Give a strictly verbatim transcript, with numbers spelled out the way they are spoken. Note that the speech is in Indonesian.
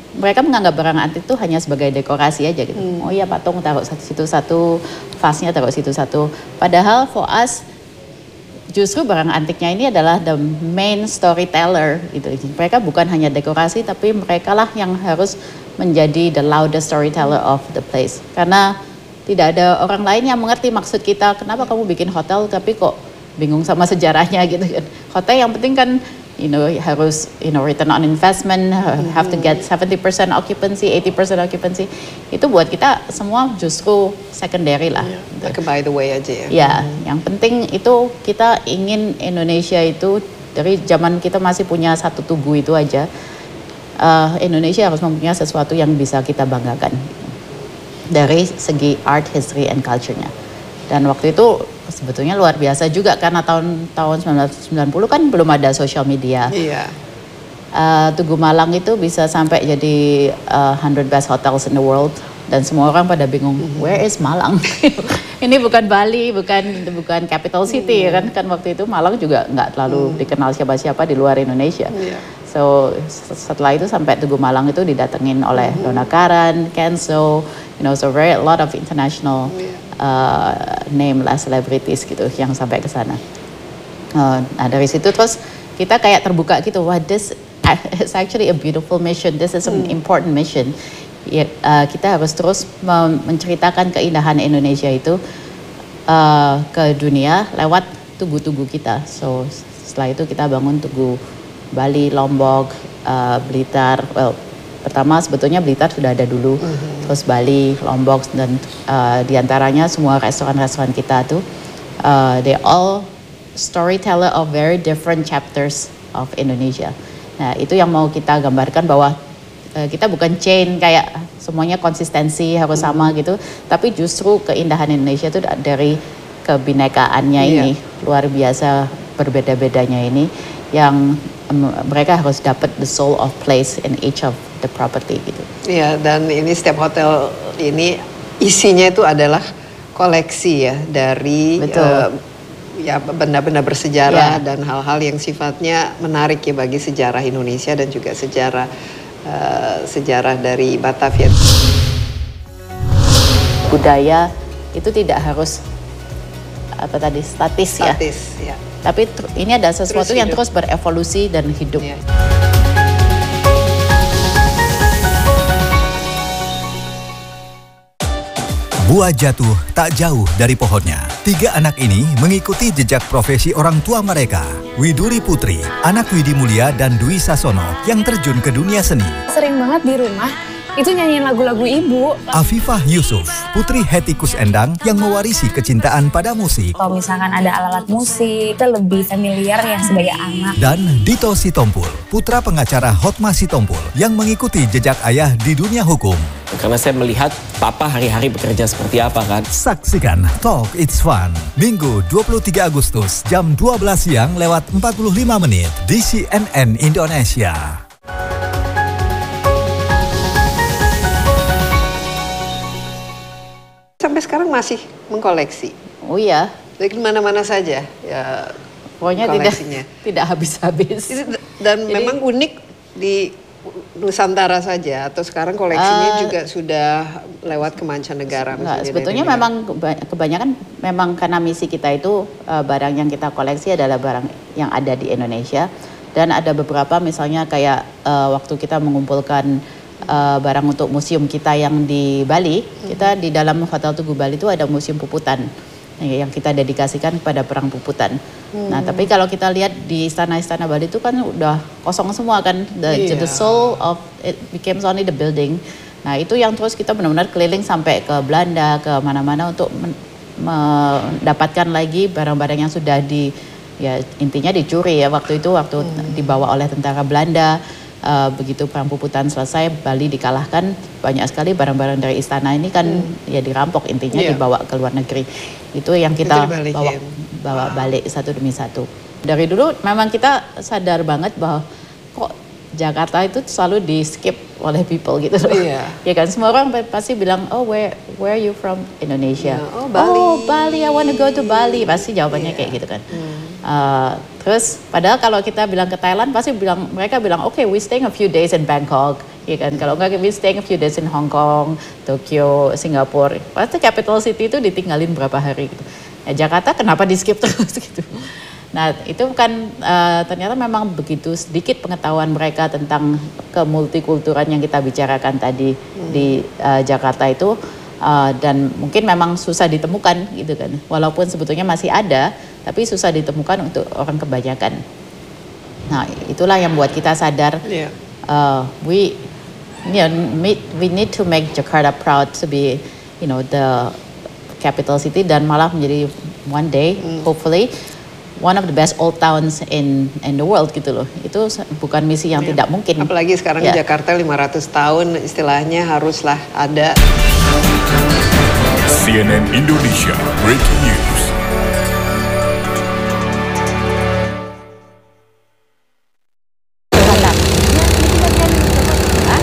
mereka menganggap barang antik itu hanya sebagai dekorasi aja gitu. Hmm. Oh iya, patung taruh situ satu, vasnya taruh situ satu. Padahal for us justru barang antiknya ini adalah the main storyteller gitu. Mereka bukan hanya dekorasi, tapi mereka lah yang harus menjadi the loudest storyteller of the place. Karena tidak ada orang lain yang mengerti maksud kita. Kenapa kamu bikin hotel tapi kok bingung sama sejarahnya gitu kan. Hotel yang penting kan you know harus you know return on investment, mm-hmm. have to get seventy percent occupancy, eighty percent occupancy. Itu buat kita semua justru secondary lah. Yeah, gitu. Like by the way aja ya. Ya, mm-hmm. yang penting itu kita ingin Indonesia itu dari zaman kita masih punya satu tugu itu aja. Uh, Indonesia harus mempunyai sesuatu yang bisa kita banggakan dari segi art, history, and culture-nya. Dan waktu itu sebetulnya luar biasa juga karena tahun tahun sembilan belas sembilan puluh kan belum ada social media. Iya. Uh, Tugu Malang itu bisa sampai jadi uh, one hundred best hotels in the world dan semua orang pada bingung, mm-hmm. where is Malang? Ini bukan Bali, bukan bukan capital city mm-hmm. kan kan waktu itu Malang juga nggak terlalu mm-hmm. dikenal siapa-siapa di luar Indonesia. Yeah. So setelah itu sampai Tugu Malang itu didatengin oleh mm-hmm. Donna Karan, Kenzo, you know, so very a lot of international yeah. uh, name lah celebrities gitu yang sampai ke sana. Uh, nah dari situ terus kita kayak terbuka gitu, wah this is actually a beautiful mission, this is an mm. important mission. Ya, uh, kita harus terus menceritakan keindahan Indonesia itu uh, ke dunia lewat tugu-tugu kita. So setelah itu kita bangun tugu Bali, Lombok, uh, Blitar. Well, pertama sebetulnya Blitar sudah ada dulu, mm-hmm. terus Bali, Lombok, dan uh, diantaranya semua restoran-restoran kita tuh, uh, they all storyteller of very different chapters of Indonesia. Nah itu yang mau kita gambarkan bahwa uh, kita bukan chain kayak semuanya konsistensi harus mm-hmm. sama gitu, tapi justru keindahan Indonesia itu dari kebinekaannya yeah. ini luar biasa berbeda-bedanya ini yang mereka harus dapat the soul of place in each of the property gitu. Iya, dan ini setiap hotel ini isinya itu adalah koleksi ya dari uh, ya benda-benda bersejarah yeah. dan hal-hal yang sifatnya menarik ya bagi sejarah Indonesia dan juga sejarah uh, sejarah dari Batavia. Budaya itu tidak harus apa tadi statis, ya. Statis ya. Tapi ini ada sesuatu terus yang terus berevolusi dan hidup. Ya. Buah jatuh tak jauh dari pohonnya. Tiga anak ini mengikuti jejak profesi orang tua mereka. Widuri Putri, anak Widi Mulia dan Dwi Sasono yang terjun ke dunia seni. Sering banget di rumah itu nyanyiin lagu-lagu ibu. Afifah Yusuf, putri Hetikus Endang yang mewarisi kecintaan pada musik. Kalau misalkan ada alat-alat musik, kita lebih familiar ya sebagai anak. Dan Dito Sitompul, putra pengacara Hotma Sitompul yang mengikuti jejak ayah di dunia hukum. Karena saya melihat papa hari-hari bekerja seperti apa kan. Saksikan Talk It's Fun, Minggu dua puluh tiga Agustus jam dua belas siang lewat empat puluh lima menit di C N N Indonesia. Sampai sekarang masih mengkoleksi. Oh iya. Dari mana-mana saja ya. Pokoknya tidak tidak habis-habis. Dan jadi, memang unik di Nusantara saja atau sekarang koleksinya uh, juga sudah lewat ke mancanegara. Enggak, sebetulnya memang kebanyakan memang karena misi kita itu uh, barang yang kita koleksi adalah barang yang ada di Indonesia dan ada beberapa misalnya kayak uh, waktu kita mengumpulkan Uh, barang untuk museum kita yang di Bali, mm-hmm. kita di dalam Hotel Tugu Bali itu ada museum puputan yang kita dedikasikan kepada perang puputan. Mm-hmm. Nah, tapi kalau kita lihat di istana-istana Bali itu kan udah kosong semua kan, the, yeah. the soul of it became only the building. Nah, itu yang terus kita benar-benar keliling sampai ke Belanda, ke mana-mana untuk men- mendapatkan lagi barang-barang yang sudah di, ya intinya dicuri ya waktu itu waktu mm-hmm. dibawa oleh tentara Belanda. Uh, begitu perang puputan selesai, Bali dikalahkan, banyak sekali barang-barang dari istana ini kan hmm. ya dirampok intinya yeah. dibawa ke luar negeri. Itu yang kita bawa bawa wow. balik satu demi satu. Dari dulu memang kita sadar banget bahwa kok Jakarta itu selalu di skip oleh people gitu loh. Yeah. Ya kan semua orang pasti bilang oh where where are you from? Indonesia. Yeah. Oh Bali. Oh Bali, I want to go to Bali. Pasti jawabannya yeah. kayak gitu kan. Hmm. Uh, terus padahal kalau kita bilang ke Thailand pasti bilang mereka bilang oke okay, we staying a few days in Bangkok, ya kan? Kalau nggak we staying a few days in Hong Kong, Tokyo, Singapura, pasti capital city itu ditinggalin berapa hari gitu. Ya, Jakarta kenapa di skip terus gitu? Nah itu kan uh, ternyata memang begitu sedikit pengetahuan mereka tentang kemultikulturan yang kita bicarakan tadi hmm. di uh, Jakarta itu. Uh, dan mungkin memang susah ditemukan gitu kan, walaupun sebetulnya masih ada, tapi susah ditemukan untuk orang kebanyakan. Nah itulah yang buat kita sadar, yeah. uh, we, you know, we need to make Jakarta proud to be, you know, the capital city dan malah menjadi one day, mm. hopefully, one of the best old towns in in the world gitu loh. Itu bukan misi yang yeah. tidak mungkin. Apalagi sekarang yeah. Jakarta lima ratus tahun istilahnya haruslah ada. C N N Indonesia Breaking News.